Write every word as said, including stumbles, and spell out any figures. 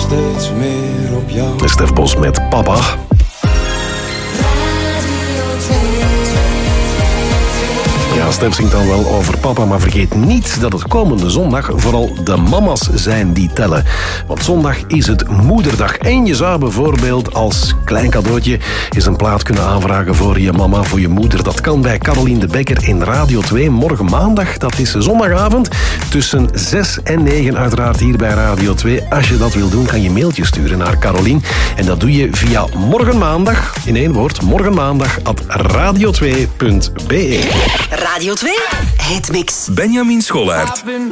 steeds meer op jou. Stef Bos met Papa. Ja, Stef zingt dan wel over papa, maar vergeet niet dat het komende zondag vooral de mama's zijn die tellen. Want zondag is het moederdag en je zou bijvoorbeeld als klein cadeautje eens een plaat kunnen aanvragen voor je mama, voor je moeder. Dat kan bij Caroline de Bekker in Radio twee morgen maandag. Dat is zondagavond tussen zes en negen uiteraard hier bij Radio twee. Als je dat wil doen, kan je mailtje sturen naar Caroline. En dat doe je via morgen maandag, in één woord, morgen maandag at radio twee punt be. Radio twee, Hitmix. Benjamin Schollaert.